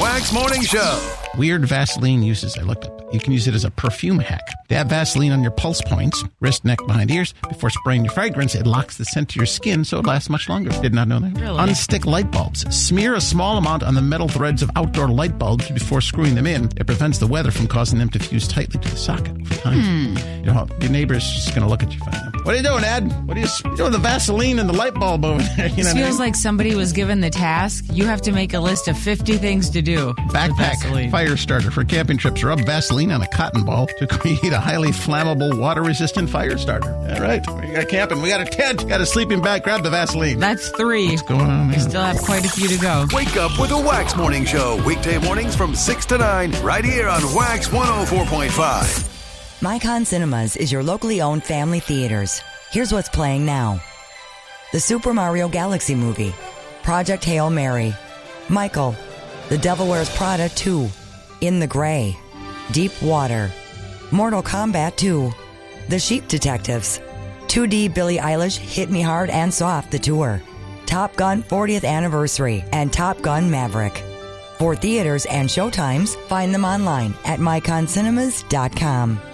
Wax Morning Show. Weird Vaseline uses, I looked up. You can use it as a perfume hack. Dab Vaseline on your pulse points, wrist, neck, behind ears. Before spraying your fragrance, it locks the scent to your skin so it lasts much longer. Did not know that. Really? Unstick light bulbs. Smear a small amount on the metal threads of outdoor light bulbs before screwing them in. It prevents the weather from causing them to fuse tightly to the socket over time. You know, your neighbor's just going to look at you funny. What are you doing, Ed? What are you doing with the Vaseline and the light bulb over there? You know This feels like somebody was given the task. You have to make a list of 50 things to do. with Backpack Vaseline. fire starter for camping trips. Rub Vaseline on a cotton ball to create a highly flammable, water-resistant fire starter. All right, we got camping. We got a tent. Got a sleeping bag. Grab the Vaseline. That's 3. What's going on We there? still have quite a few to go. Wake up with a Wax Morning Show. Weekday mornings from 6 to 9, right here on Wax 104.5. Micon Cinemas is your locally owned family theaters. Here's what's playing now. The Super Mario Galaxy movie, Project Hail Mary, Michael, The Devil Wears Prada 2, In the Gray, Deep Water, Mortal Kombat 2, The Sheep Detectives, 2D Billie Eilish Hit Me Hard and Soft the Tour, Top Gun 40th Anniversary, and Top Gun Maverick. For theaters and showtimes, find them online at myconcinemas.com.